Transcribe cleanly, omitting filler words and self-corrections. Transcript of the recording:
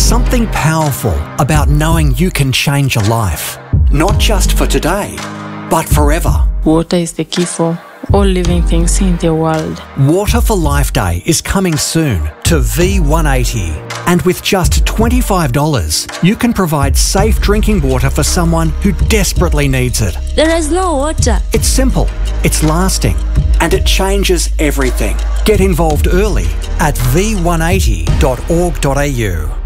something powerful about knowing you can change a life, not just for today, but forever. Water is the key for all living things in the world. Water for Life Day is coming soon to V180. And with just $25, you can provide safe drinking water for someone who desperately needs it. There is no water. It's simple, it's lasting, and it changes everything. Get involved early at v180.org.au.